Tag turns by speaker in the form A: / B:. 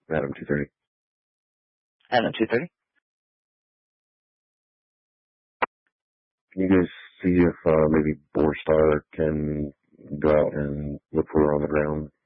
A: Adam 230.
B: Adam 230.
A: Can you guys see if maybe Borstar can go out and look for her on the ground?